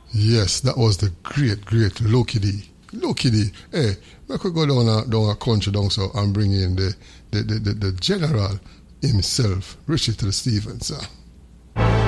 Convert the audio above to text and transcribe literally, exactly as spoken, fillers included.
Yes, that was the great, great Loki D. Loki D. Hey, we could go down a, down a country down so and bring in the, the, the, the, the general himself, Richard Stevens. Uh.